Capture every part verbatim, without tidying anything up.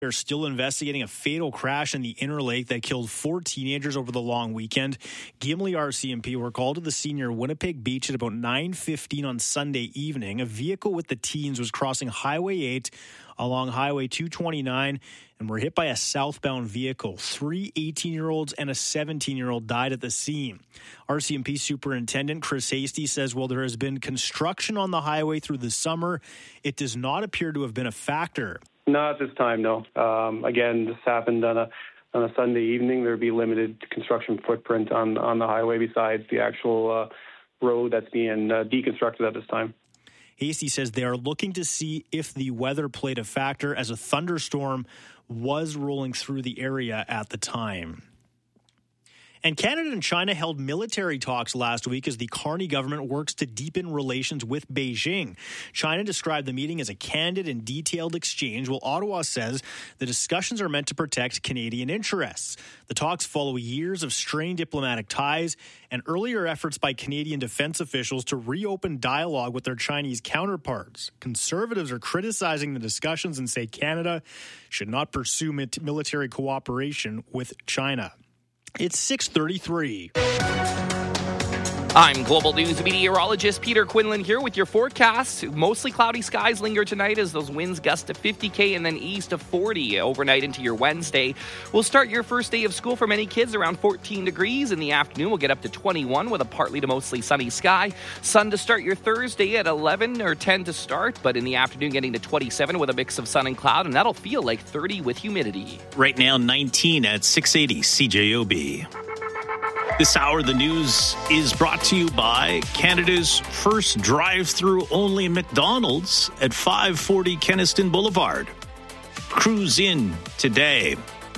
They're still investigating a fatal crash in the Inner Lake that killed four teenagers over the long weekend. Gimli R C M P were called to the scene near Winnipeg Beach at about nine fifteen on Sunday evening. A vehicle with the teens was crossing Highway eight along Highway two twenty-nine and were hit by a southbound vehicle. Three eighteen-year-olds and a seventeen-year-old died at the scene. R C M P Superintendent Chris Hasty says while there has been construction on the highway through the summer, it does not appear to have been a factor. Not at this time, no. Um, again, this happened on a on a Sunday evening. There would be limited construction footprint on, on the highway besides the actual uh, road that's being uh, deconstructed at this time. Hasty says they are looking to see if the weather played a factor as a thunderstorm was rolling through the area at the time. And Canada and China held military talks last week as the Carney government works to deepen relations with Beijing. China described the meeting as a candid and detailed exchange, while Ottawa says the discussions are meant to protect Canadian interests. The talks follow years of strained diplomatic ties and earlier efforts by Canadian defense officials to reopen dialogue with their Chinese counterparts. Conservatives are criticizing the discussions and say Canada should not pursue military cooperation with China. It's six thirty-three. I'm Global News meteorologist Peter Quinlan here with your forecast. Mostly cloudy skies linger tonight as those winds gust to fifty K and then east of forty overnight into your Wednesday. We'll start your first day of school for many kids around fourteen degrees. In the afternoon, we'll get up to twenty-one with a partly to mostly sunny sky. Sun to start your Thursday at eleven or ten to start, but in the afternoon getting to twenty-seven with a mix of sun and cloud, and that'll feel like thirty with humidity. Right now, nineteen at six eighty C J O B. This hour, the news is brought to you by Canada's first drive-through only McDonald's at five forty Kenniston Boulevard. Cruise in today.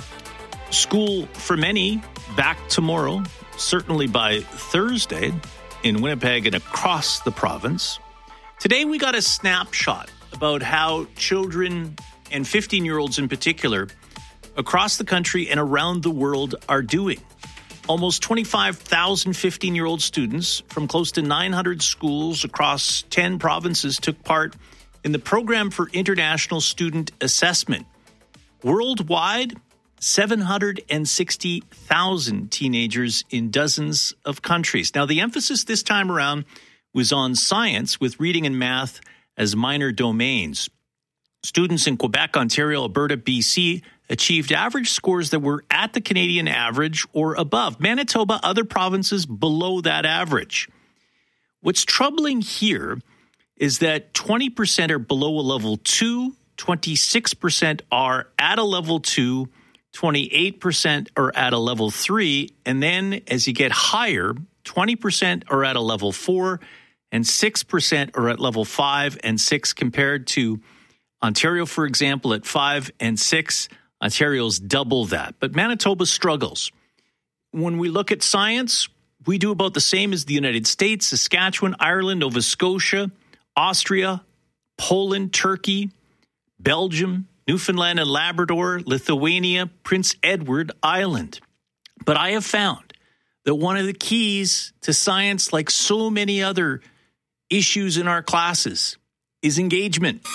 School for many back tomorrow, certainly by Thursday in Winnipeg and across the province. Today, we got a snapshot about how children and fifteen-year-olds in particular across the country and around the world are doing. Almost twenty-five thousand fifteen-year-old students from close to nine hundred schools across ten provinces took part in the Program for International Student Assessment. Worldwide, seven hundred sixty thousand teenagers in dozens of countries. Now, the emphasis this time around was on science, with reading and math as minor domains. Students in Quebec, Ontario, Alberta, B C achieved average scores that were at the Canadian average or above. Manitoba, other provinces below that average. What's troubling here is that twenty percent are below a level two, twenty-six percent are at a level two, twenty-eight percent are at a level three, and then as you get higher, twenty percent are at a level four, and six percent are at level five and six, compared to Ontario, for example, at five and six. Ontario's double that. But Manitoba struggles. When we look at science, we do about the same as the United States, Saskatchewan, Ireland, Nova Scotia, Austria, Poland, Turkey, Belgium, Newfoundland and Labrador, Lithuania, Prince Edward Island. But I have found that one of the keys to science, like so many other issues in our classes, is engagement.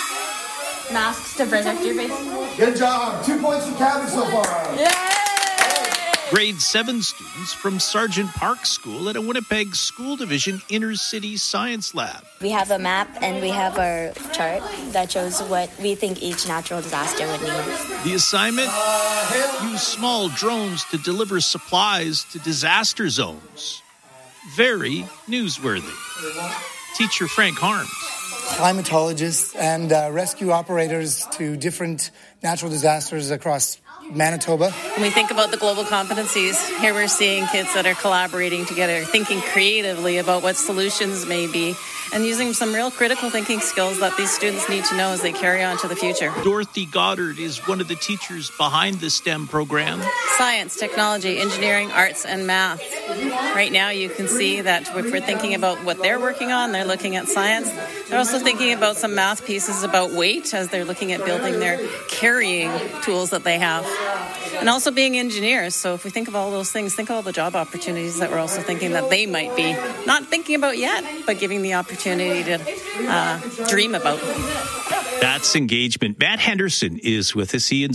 Masks to protect your face. Good job. Two points for Cabot so far. Yay! Grade seven students from Sargent Park School at a Winnipeg School Division Inner City Science Lab. We have a map and we have our chart that shows what we think each natural disaster would need. The assignment? Use small drones to deliver supplies to disaster zones. Very newsworthy. Teacher Frank Harms. Climatologists and uh, rescue operators to different natural disasters across Manitoba. When we think about the global competencies, here we're seeing kids that are collaborating together, thinking creatively about what solutions may be, and using some real critical thinking skills that these students need to know as they carry on to the future. Dorothy Goddard is one of the teachers behind the STEM program. Science, technology, engineering, arts, and math. Right now you can see that if we're thinking about what they're working on, they're looking at science. They're also thinking about some math pieces about weight as they're looking at building their carrying tools that they have. And also being engineers. So if we think of all those things, think of all the job opportunities that we're also thinking that they might be not thinking about yet, but giving the opportunity to uh, dream about. That's engagement. Matt Henderson is with us. He